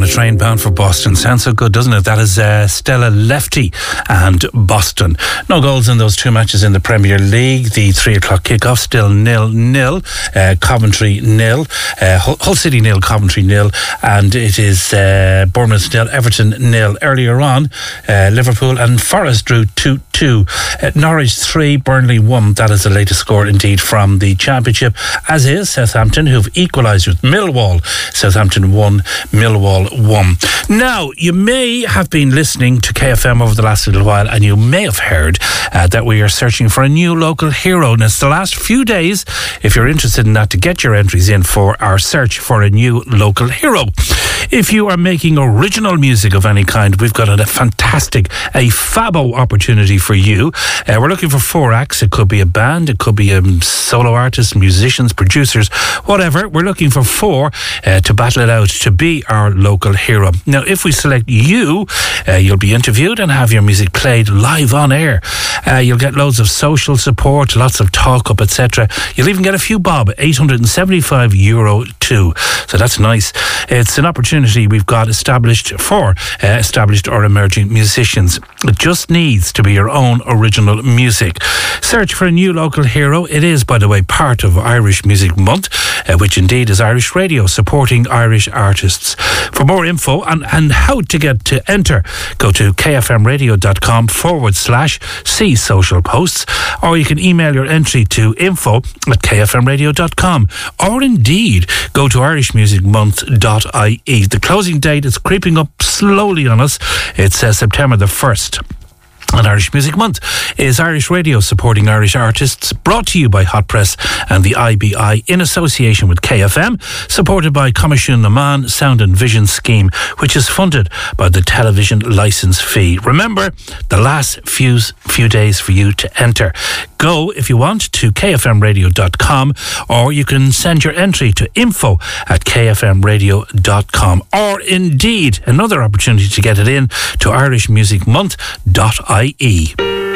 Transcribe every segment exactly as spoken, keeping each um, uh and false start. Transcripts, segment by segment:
a train bound for Boston. Sounds so good, doesn't it? That is uh, Stella Lefty and Boston. No goals in those two matches in the Premier League. The three o'clock kickoff still nil nil. Uh, Coventry nil. Uh, Hull, Hull City nil. Coventry nil. And it is uh, Bournemouth nil. Everton nil. Earlier on, uh, Liverpool and Forest drew two two. Uh, Norwich three. Burnley one. That is the latest score indeed from the Championship. As is Southampton, who've equalised with Millwall. Southampton one. Millwall one. Now, you may have been listening to K F M over the last little while, and you may have heard uh, that we are searching for a new local hero. And it's the last few days, if you're interested in that, to get your entries in for our search for a new local hero. If you are making original music of any kind, we've got a fantastic, a fabo opportunity for you. Uh, we're looking for four acts. It could be a band, it could be a solo artists, musicians, producers, whatever. We're looking for four uh, to battle it out to be our local hero. Now, if we select you, uh, you'll be interviewed and have your music played live on air. Uh, you'll get loads of social support, lots of talk up, et cetera. You'll even get a few bob, eight hundred seventy-five euro too. So that's nice. It's an opportunity we've got established for uh, established or emerging musicians. It just needs to be your own original music. Search for a new local hero. It is, by the way, part of Irish Music Month, uh, which indeed is Irish Radio, supporting Irish artists. For more info and, and how to get to enter, go to kfmradio.com forward slash see social posts, or you can email your entry to info at kfmradio dot com, or indeed go to irish music month dot I E. The closing date is creeping up slowly on us. It's uh, September the first. And Irish Music Month is Irish Radio supporting Irish artists, brought to you by Hot Press and the I B I in association with K F M, supported by Commission Naman Sound and Vision Scheme, which is funded by the television licence fee. Remember, the last few few days for you to enter. Go, if you want, to k f m radio dot com, or you can send your entry to info at k f m radio dot com, or indeed another opportunity to get it in to irish music month dot I E.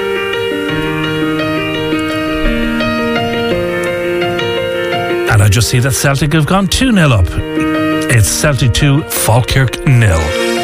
And I just see that Celtic have gone two nil up. It's Celtic two, Falkirk nil.